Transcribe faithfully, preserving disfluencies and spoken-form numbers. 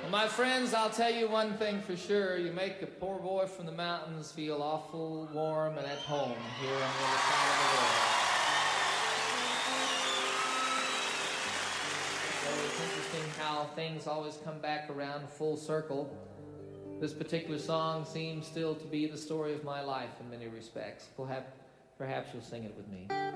My friends, I'll tell you one thing for sure. You make a poor boy from the mountains feel awful warm and at home here on the other side of the world. So it's interesting how things always come back around full circle. This particular song seems still to be the story of my life in many respects. Perhaps, perhaps you'll sing it with me.